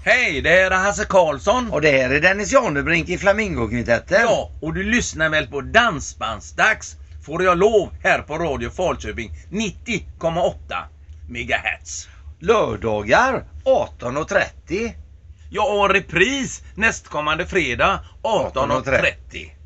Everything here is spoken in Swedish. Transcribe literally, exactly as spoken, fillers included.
Hej, det här är Hasse Karlsson. Och det här är Dennis Janebrink i Flamingokvintetten. Ja, och du lyssnar väl på Dansbandsdags, får jag lov, här på Radio Falköping nittio komma åtta megahertz. Lördagar arton och trettio. Ja, och repris nästkommande fredag arton och trettio.